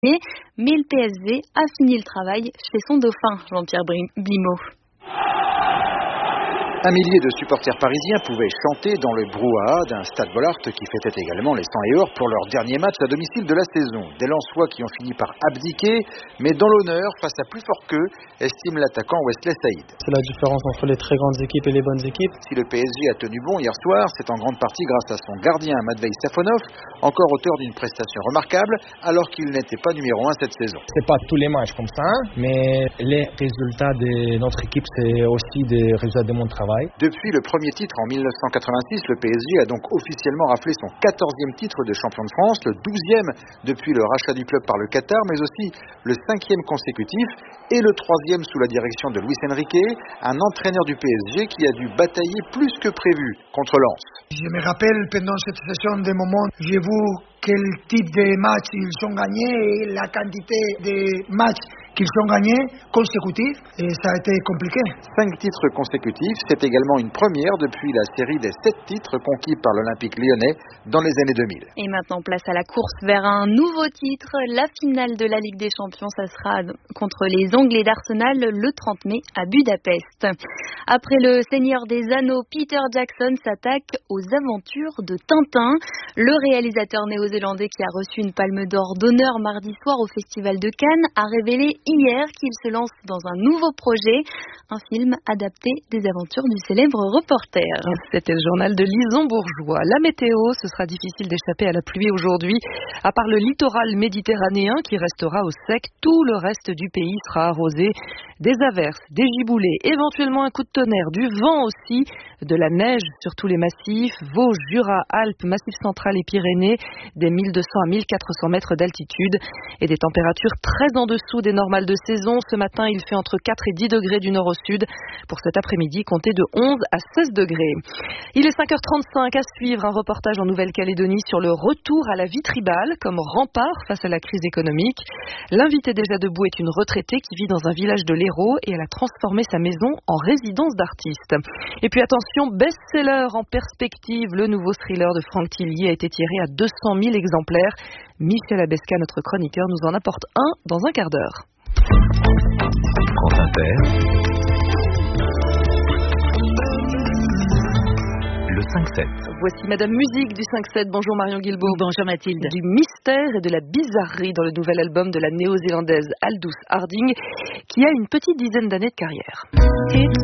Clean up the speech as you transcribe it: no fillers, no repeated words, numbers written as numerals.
Mais le PSG a fini le travail chez son dauphin, Jean-Pierre Blimaud. Un millier de supporters parisiens pouvaient chanter dans le brouhaha d'un Stade Bollaert qui fêtait également les 100 et or pour leur dernier match à domicile de la saison. Des Lensois qui ont fini par abdiquer, mais dans l'honneur, face à plus fort qu'eux, estime l'attaquant Wesley Saïd. C'est la différence entre les très grandes équipes et les bonnes équipes. Si le PSG a tenu bon hier soir, c'est en grande partie grâce à son gardien Matvei Safonov, encore auteur d'une prestation remarquable, alors qu'il n'était pas numéro 1 cette saison. C'est pas tous les matchs comme ça, mais les résultats de notre équipe, c'est aussi des résultats de mon travail. Depuis le premier titre en 1986, le PSG a donc officiellement raflé son 14e titre de champion de France, le 12e depuis le rachat du club par le Qatar, mais aussi le 5e consécutif et le 3e sous la direction de Luis Enrique, un entraîneur du PSG qui a dû batailler plus que prévu contre Lens. Je me rappelle pendant cette saison des moments, j'ai vu quel type de match ils ont gagné et la quantité de matchs qu'ils ont gagnés consécutifs, et ça a été compliqué. 5 titres consécutifs, c'est également une première depuis la série des 7 titres conquis par l'Olympique lyonnais dans les années 2000. Et maintenant, place à la course vers un nouveau titre. La finale de la Ligue des Champions, ça sera contre les Anglais d'Arsenal le 30 mai à Budapest. Après le Seigneur des Anneaux, Peter Jackson s'attaque aux aventures de Tintin. Le réalisateur néo-zélandais qui a reçu une palme d'or d'honneur mardi soir au Festival de Cannes a révélé hier qu'il se lance dans un nouveau projet, un film adapté des aventures du célèbre reporter. C'était le journal de Lison Bourgeois. La météo, ce sera difficile d'échapper à la pluie aujourd'hui. À part le littoral méditerranéen qui restera au sec, tout le reste du pays sera arrosé. Des averses, des giboulées, éventuellement un coup de tonnerre, du vent aussi, de la neige sur tous les massifs, Vosges, Jura, Alpes, Massif central et Pyrénées, des 1200 à 1400 mètres d'altitude et des températures très en dessous des normales de saison. Ce matin, il fait entre 4 et 10 degrés du nord au sud. Pour cet après-midi, comptez de 11 à 16 degrés. Il est 5h35 à suivre un reportage en Nouvelle-Calédonie sur le retour à la vie tribale comme rempart face à la crise économique. L'invité déjà debout est une retraitée qui vit dans un village de l'Hérault et elle a transformé sa maison en résidence d'artiste. Et puis attention, best-seller en perspective, le nouveau thriller de Franck Tillier a été tiré à 200 000 exemplaires. Michel Abesca, notre chroniqueur, nous en apporte un dans un quart d'heure. France Inter, le 5-7. Voici Madame Musique du 5-7. Bonjour Marion Guilbault. Bonjour Mathilde. Du mystère et de la bizarrerie dans le nouvel album de la néo-zélandaise Aldous Harding, qui a une petite dizaine d'années de carrière.